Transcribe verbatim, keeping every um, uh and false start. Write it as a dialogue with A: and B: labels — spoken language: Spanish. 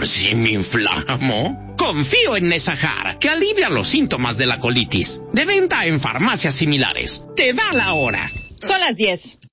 A: por si me inflamo? Confío en Nesajar, que alivia los síntomas de la colitis. De venta en farmacias similares. Te da la hora.
B: Son las diez.